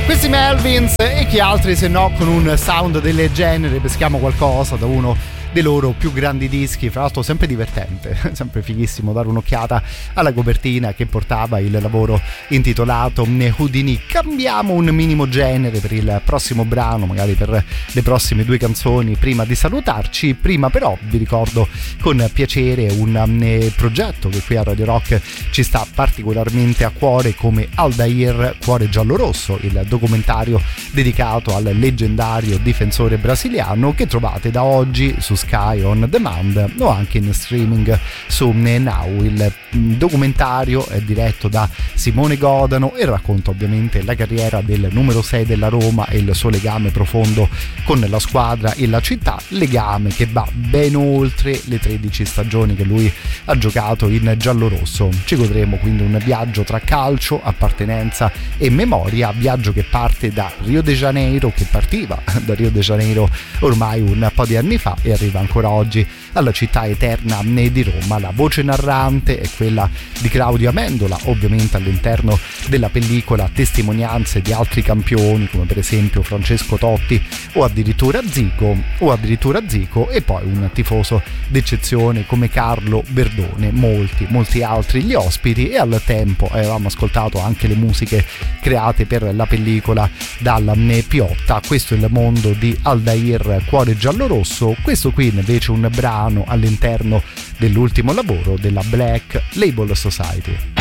Questi Melvins e chi altri se no con un sound del genere peschiamo qualcosa da uno dei loro più grandi dischi, fra l'altro sempre divertente, sempre fighissimo dare un'occhiata alla copertina che portava il lavoro intitolato Houdini. Cambiamo un minimo genere per il prossimo brano, magari per le prossime due canzoni prima di salutarci. Prima però vi ricordo con piacere un progetto che qui a Radio Rock ci sta particolarmente a cuore come Aldair Cuore Giallorosso, il documentario dedicato al leggendario difensore brasiliano che trovate da oggi su Sky On Demand o anche in streaming su Now. Il documentario è diretto da Simone Godano e racconta ovviamente la carriera del numero 6 della Roma e il suo legame profondo con la squadra e la città, legame che va ben oltre le 13 stagioni che lui ha giocato in giallorosso. Ci godremo quindi un viaggio tra calcio, appartenenza e memoria, viaggio che parte da Rio de Janeiro, che partiva da Rio de Janeiro ormai un po' di anni fa e arriva ancora oggi alla città eterna di Roma. La voce narrante è quella di Claudio Amendola, ovviamente all'interno della pellicola testimonianze di altri campioni come per esempio Francesco Totti o addirittura Zico, e poi un tifoso d'eccezione come Carlo Verdone, molti altri gli ospiti. E al tempo avevamo ascoltato anche le musiche create per la pellicola dalla Piotta. Questo è il mondo di Aldair Cuore Giallorosso. Questo qui invece un brano all'interno dell'ultimo lavoro della Black Label Society.